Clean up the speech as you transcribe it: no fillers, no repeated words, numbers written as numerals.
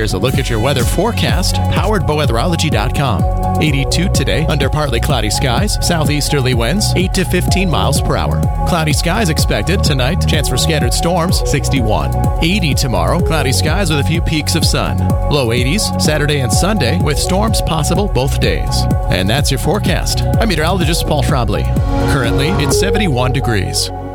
Here's a look at your weather forecast, powered by weatherology.com. 82 today, under partly cloudy skies, southeasterly winds, 8 to 15 miles per hour. Cloudy skies expected tonight, chance for scattered storms, 61. 80 tomorrow, cloudy skies with a few peaks of sun. Low 80s, Saturday and Sunday, with storms possible both days. And that's your forecast. I'm meteorologist Paul Schraubly. Currently, it's 71 degrees.